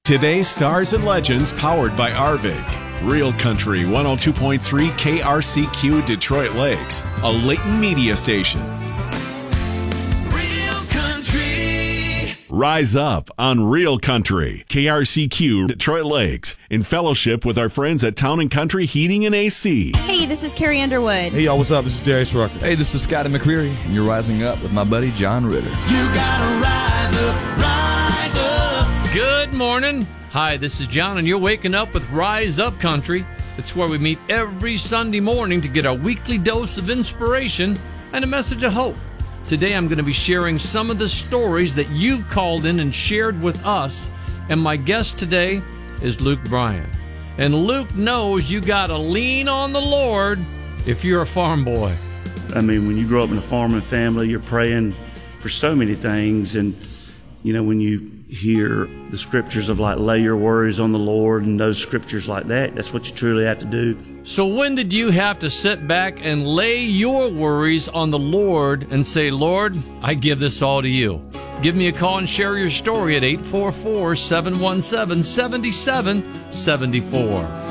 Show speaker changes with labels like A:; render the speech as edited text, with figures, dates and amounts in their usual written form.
A: Today's Stars and Legends powered by Arvig. Real Country 102.3 KRCQ Detroit Lakes, a Layton media station.
B: Real Country.
A: Rise up on Real Country, KRCQ Detroit Lakes, in fellowship with our friends at Town & Country Heating and AC.
C: Hey, this is Carrie Underwood.
D: Hey, y'all, what's up? This is Darius Rucker.
E: Hey, this is Scotty McCreery, and you're rising up with my buddy John Ritter.
B: You gotta rise up, rise up.
F: Good morning. Hi, this is John, and you're waking up with Rise Up Country. It's where we meet every Sunday morning to get our weekly dose of inspiration and a message of hope. Today, I'm going to be sharing some of the stories that you've called in and shared with us. And my guest today is Luke Bryan. And Luke knows you got to lean on the Lord if you're a farm boy.
G: I mean, when you grow up in a farming family, you're praying for so many things. And, you know, when you hear the scriptures of like, lay your worries on the Lord and those scriptures like that, that's what you truly have to do.
F: So when did you have to sit back and lay your worries on the Lord and say, Lord, I give this all to you? Give me a call and share your story at 844-717-7774.